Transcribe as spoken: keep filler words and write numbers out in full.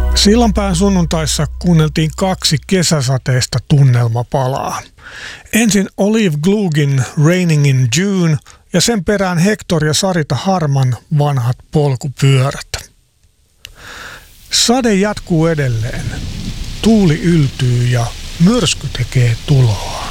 Sillanpään sunnuntaissa kuunneltiin kaksi kesäsateista tunnelmapalaa. Ensin Olive Glugin Raining in June ja sen perään Hector ja Sarita Harman Vanhat polkupyörät. Sade jatkuu edelleen. Tuuli yltyy ja myrsky tekee tuloa.